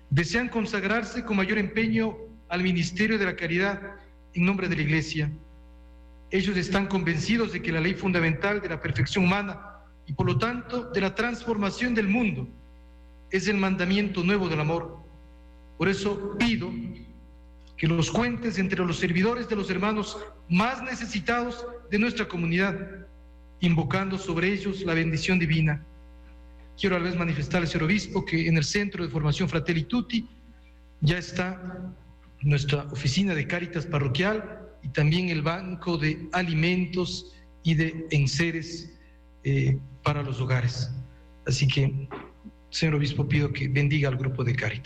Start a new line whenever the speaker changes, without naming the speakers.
desean consagrarse con mayor empeño al ministerio de la caridad en nombre de la Iglesia. Ellos están convencidos de que la ley fundamental de la perfección humana y por lo tanto de la transformación del mundo es el mandamiento nuevo del amor. Por eso pido que los cuentes entre los servidores de los hermanos más necesitados de nuestra comunidad, invocando sobre ellos la bendición divina. Quiero a la vez manifestarle, señor obispo, que en el Centro de Formación Fratelli Tutti ya está nuestra oficina de Cáritas parroquial y también el banco de alimentos y de enseres para los hogares. Así que, señor obispo, pido que bendiga al grupo de Cáritas.